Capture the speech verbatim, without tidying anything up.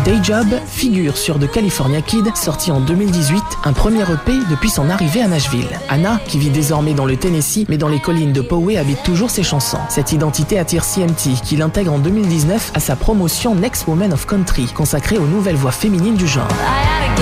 Day Job figure sur The California Kid, sorti en deux mille dix-huit, un premier E P depuis son arrivée à Nashville. Anna, qui vit désormais dans le Tennessee, mais dans les collines de Poway, habite toujours ses chansons. Cette identité attire C M T, qui l'intègre en deux mille dix-neuf à sa promotion Next Woman of Country, consacrée aux nouvelles voix féminines du genre.